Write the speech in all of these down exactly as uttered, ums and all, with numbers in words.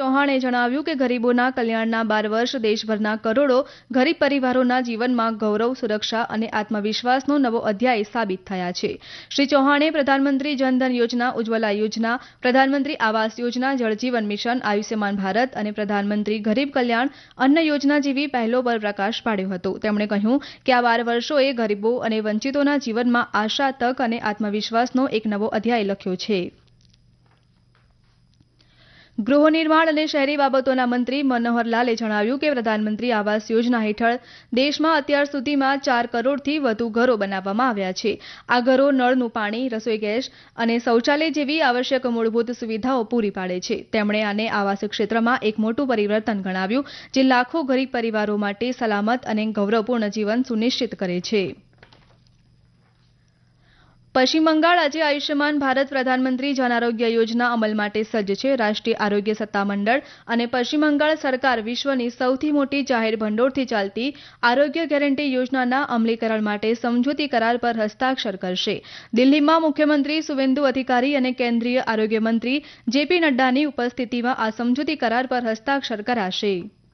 ચૌહાણે જણાવ્યું કે ગરીબોના કલ્યાણના બાર વર્ષ દેશભરના કરોડો ગરીબ પરિવારોના જીવનમાં ગૌરવ, સુરક્ષા અને આત્મવિશ્વાસનો નવો અધ્યાય સાબિત થયા છે. શ્રી ચૌહાણે પ્રધાનમંત્રી જનધન યોજના, ઉજ્જવલા યોજના, પ્રધાનમંત્રી આવાસ યોજના, જળજીવન મિશન, આયુષ્યમાન ભારત અને પ્રધાનમંત્રી ગરીબ કલ્યાણ અન્ન યોજના જેવી પહેલો પર પ્રકાશ પાડ્યો હતો. તેમણે કહ્યું કે આ બાર વર્ષોએ ગરીબો અને વંચિતોના જીવનમાં આશા, તક અને આત્મવિશ્વાસનો એક નવો અધ્યાય લખ્યો છે. ગૃહનિર્માણ અને શહેરી બાબતોના મંત્રી મનોહરલાલે જણાવ્યું કે પ્રધાનમંત્રી આવાસ યોજના હેઠળ દેશમાં અત્યાર સુધીમાં ચાર કરોડથી વધુ ઘરો બનાવવામાં આવ્યા છે. આ ઘરો નળનું પાણી, રસોઈ ગેસ અને શૌચાલય જેવી આવશ્યક મૂળભૂત સુવિધાઓ પૂરી પાડે છે. તેમણે આને આવાસ ક્ષેત્રમાં એક મોટું પરિવર્તન ગણાવ્યું, જે લાખો ગરીબ પરિવારો માટે સલામત અને ગૌરવપૂર્ણ જીવન સુનિશ્ચિત કરે છે. પશ્ચિમ બંગાળ આજે આયુષ્યમાન ભારત પ્રધાનમંત્રી જન આરોગ્ય યોજના અમલ માટે સજ્જ છે. રાષ્ટ્રીય આરોગ્ય સત્તામંડળ અને પશ્ચિમ બંગાળ સરકાર વિશ્વની સૌથી મોટી જાહેર ભંડોળથી ચાલતી આરોગ્ય ગેરંટી યોજનાના અમલીકરણ માટે સમજૂતી કરાર પર હસ્તાક્ષર કરશે. દિલ્હીમાં મુખ્યમંત્રી સુવેન્દુ અધિકારી અને કેન્દ્રીય આરોગ્ય મંત્રી જેપી નડ્ડાની ઉપસ્થિતિમાં આ સમજૂતી કરાર પર હસ્તાક્ષર કરાશે.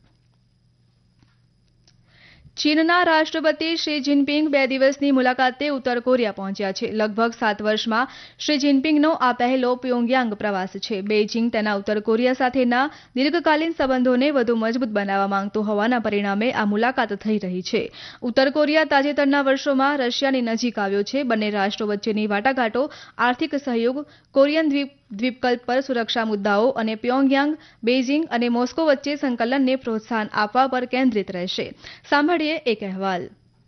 ચીનના રાષ્ટ્રપતિ શ્રી જિનપિંગ બે દિવસની મુલાકાતે ઉત્તર કોરિયા પહોંચ્યા છે. લગભગ સાત વર્ષમાં શ્રી જિનપિંગનો આ પહેલો પ્યોંગયાંગ પ્રવાસ છે. બેઇજિંગ તેના ઉત્તર કોરિયા સાથેના દીર્ઘકાલીન સંબંધોને વધુ મજબૂત બનાવવા માંગતું હોવાના પરિણામે આ મુલાકાત થઈ રહી છે. ઉત્તર કોરિયા તાજેતરના વર્ષોમાં રશિયાની નજીક આવ્યો છે. બંને રાષ્ટ્રો વચ્ચેની વાટાઘાટો આર્થિક સહયોગ, કોરિયન દ્વીપ દ્વીપકલ્પ પર સુરક્ષા મુદ્દાઓ અને પ્યોંગયાંગ, બેઇજિંગ અને મોસ્કો વચ્ચે સંકલનને પ્રોત્સાહન આપવા પર કેન્દ્રિત રહેશે. સાંભળીએ એક અહેવાલ.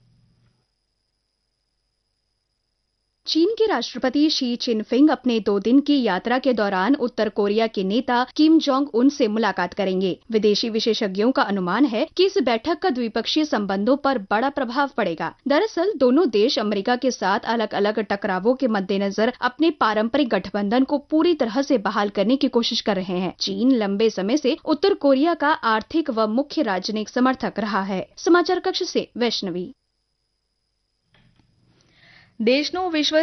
चीन के राष्ट्रपति शी चिनफिंग अपने दो दिन की यात्रा के दौरान उत्तर कोरिया के नेता किम जोंग उन से मुलाकात करेंगे. विदेशी विशेषज्ञों का अनुमान है कि इस बैठक का द्विपक्षीय संबंधों पर बड़ा प्रभाव पड़ेगा. दरअसल दोनों देश अमेरिका के साथ अलग अलग टकरावों के मद्देनजर अपने पारंपरिक गठबंधन को पूरी तरह से बहाल करने की कोशिश कर रहे हैं. चीन लंबे समय से उत्तर कोरिया का आर्थिक व मुख्य राजनयिक समर्थक रहा है. समाचार कक्ष से वैष्णवी. દેશનું વિશ્વ